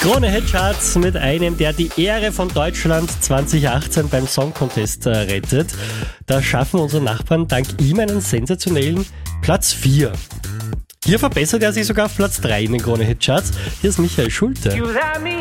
Krone Hit Charts mit einem, der die Ehre von Deutschland 2018 beim Song Contest rettet. Da schaffen unsere Nachbarn dank ihm einen sensationellen Platz 4. Hier verbessert er sich sogar auf Platz 3 in den Krone Hit Charts. Hier ist Michael Schulte.